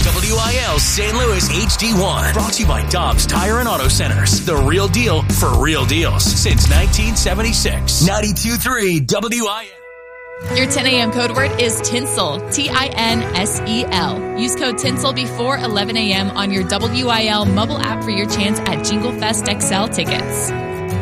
WIL St. Louis HD1. Brought to you by Dobbs Tire and Auto Centers. The real deal for real deals since 1976. 92.3 WIL. Your 10 a.m. code word is Tinsel, Tinsel. Use code Tinsel before 11 a.m. on your WIL mobile app for your chance at Jingle Fest XL tickets.